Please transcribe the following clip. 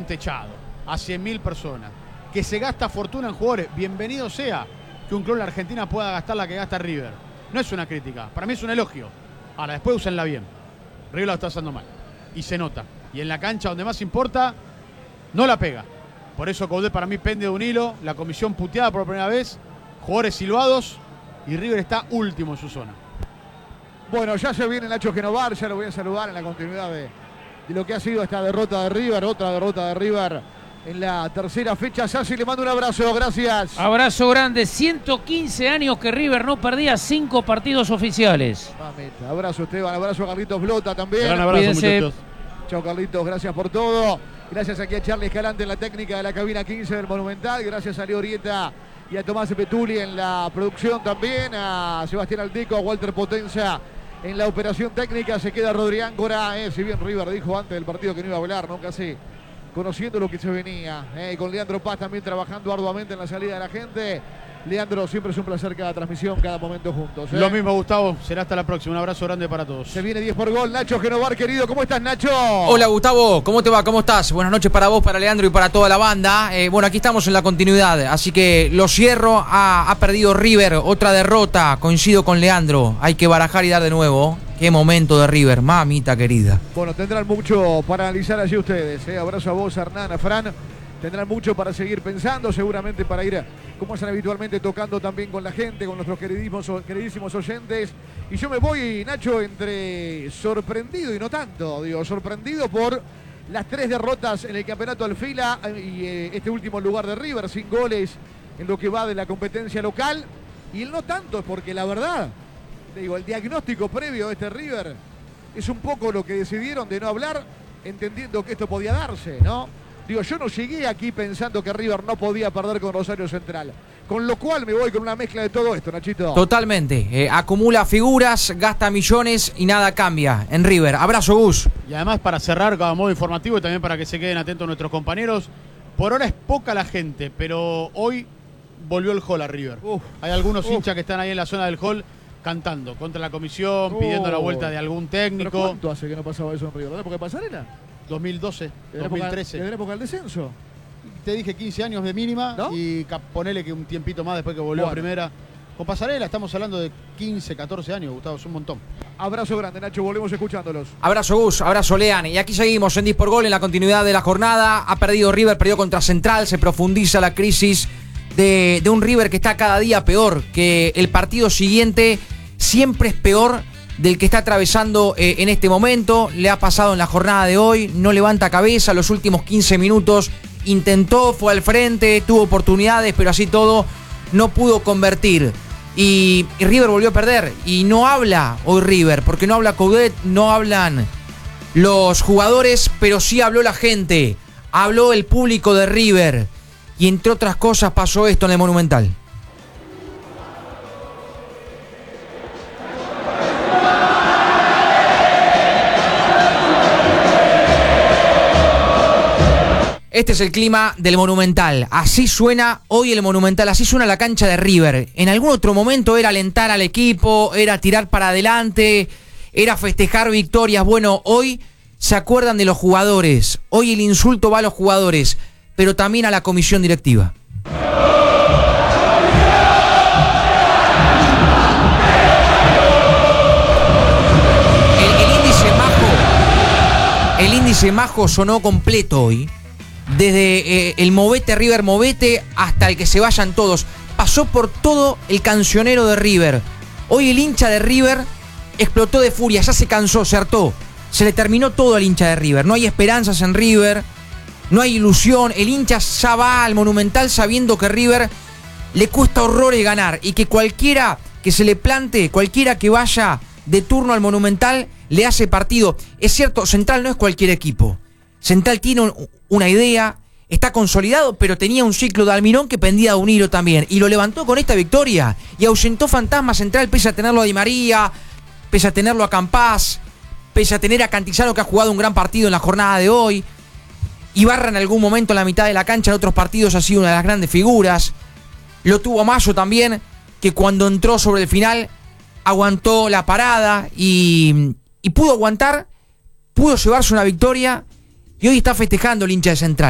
un techado a 100.000 personas, que se gasta fortuna en jugadores, bienvenido sea que un club en la Argentina pueda gastar la que gasta River. No es una crítica, para mí es un elogio. Ahora, después úsenla bien. River la está haciendo mal. Y se nota. Y en la cancha donde más importa, no la pega. Por eso Coudet para mí pende de un hilo, la comisión puteada por primera vez, jugadores silbados y River está último en su zona. Bueno, ya se viene Nacho Genovar, ya lo voy a saludar en la continuidad de lo que ha sido esta derrota de River, otra derrota de River en la tercera fecha. Sassi, le mando un abrazo, gracias. Abrazo grande, 115 años que River no perdía 5 partidos oficiales. Mamita. Abrazo Esteban, abrazo a Carlitos Blota también. Gran abrazo, Cuídense. muchachos. Chao Carlitos, gracias por todo. Gracias aquí a Charlie Escalante en la técnica de la cabina 15 del Monumental. Gracias a Leo Orieta y a Tomás Petuli en la producción también. A Sebastián Alteco, a Walter Potenza en la operación técnica. Se queda Rodri Áncora. Si bien River dijo antes del partido que no iba a hablar, ¿no? Casi conociendo lo que se venía. Con Leandro Paz también trabajando arduamente en la salida de la gente. Leandro, siempre es un placer cada transmisión, cada momento juntos. Lo mismo, Gustavo. Será hasta la próxima. Un abrazo grande para todos. Se viene 10 por gol. Nacho Genovar, querido. ¿Cómo estás, Nacho? Hola, Gustavo. ¿Cómo te va? ¿Cómo estás? Buenas noches para vos, para Leandro y para toda la banda. Bueno, aquí estamos en la continuidad. Así que lo cierro. Ha perdido River. Otra derrota. Coincido con Leandro. Hay que barajar y dar de nuevo. Qué momento de River. Mamita querida. Bueno, tendrán mucho para analizar allí ustedes. Abrazo a vos, Hernán, a Fran. Tendrán mucho para seguir pensando, seguramente para ir, como hacen habitualmente, tocando también con la gente, con nuestros queridísimos oyentes. Y yo me voy, Nacho, entre sorprendido y no tanto. Digo, sorprendido por las 3 derrotas en el campeonato al fila y este último lugar de River, sin goles en lo que va de la competencia local. Y el no tanto es porque la verdad, digo, el diagnóstico previo de este River es un poco lo que decidieron de no hablar, entendiendo que esto podía darse, ¿no? Digo, yo no llegué aquí pensando que River no podía perder con Rosario Central. Con lo cual me voy con una mezcla de todo esto, Nachito. Totalmente. Acumula figuras, gasta millones y nada cambia en River. Abrazo, Gus. Y además, para cerrar cada modo informativo y también para que se queden atentos nuestros compañeros, por ahora es poca la gente, pero hoy volvió el hall a River. Hay algunos hinchas que están ahí en la zona del hall cantando contra la comisión, pidiendo la vuelta de algún técnico. ¿Pero cuánto hace que no pasaba eso en River? ¿De la época de Pasarela? 2012, ¿De 2013. ¿De la época del descenso? Te dije 15 años de mínima, ¿no? Y ponele que un tiempito más después que volvió a primera. Con Pasarela estamos hablando de 15, 14 años, Gustavo, es un montón. Abrazo grande, Nacho, volvemos escuchándolos. Abrazo, Gus, abrazo, Lean. Y aquí seguimos en 10 por gol en la continuidad de la jornada. Ha perdido River, perdió contra Central, se profundiza la crisis de un River que está cada día peor, que el partido siguiente siempre es peor del que está atravesando en este momento. Le ha pasado en la jornada de hoy, no levanta cabeza, los últimos 15 minutos intentó, fue al frente, tuvo oportunidades, pero así todo no pudo convertir. Y River volvió a perder, y no habla hoy River, porque no habla Coudet, no hablan los jugadores, pero sí habló la gente, habló el público de River, y entre otras cosas pasó esto en el Monumental. Este es el clima del Monumental. Así suena hoy el Monumental, así suena la cancha de River. En algún otro momento era alentar al equipo, era tirar para adelante, era festejar victorias. Bueno, hoy se acuerdan de los jugadores. Hoy el insulto va a los jugadores, pero también a la comisión directiva. El índice majo sonó completo hoy. Desde el movete River movete hasta el que se vayan todos. Pasó por todo el cancionero de River. Hoy el hincha de River explotó de furia, ya se cansó, se hartó. Se le terminó todo al hincha de River. No hay esperanzas en River, no hay ilusión. El hincha ya va al Monumental sabiendo que River le cuesta horrores ganar y que cualquiera que se le plante, cualquiera que vaya de turno al Monumental le hace partido. Es cierto, Central no es cualquier equipo. Central tiene una idea, está consolidado, pero tenía un ciclo de Almirón que pendía de un hilo también. Y lo levantó con esta victoria. Y ahuyentó fantasma Central, pese a tenerlo a Di María, pese a tenerlo a Campás, pese a tener a Cantizano, que ha jugado un gran partido en la jornada de hoy. Ibarra en algún momento en la mitad de la cancha, en otros partidos ha sido una de las grandes figuras. Lo tuvo Mayo también, que cuando entró sobre el final aguantó la parada y pudo aguantar, pudo llevarse una victoria. Y hoy está festejando el hincha de Central.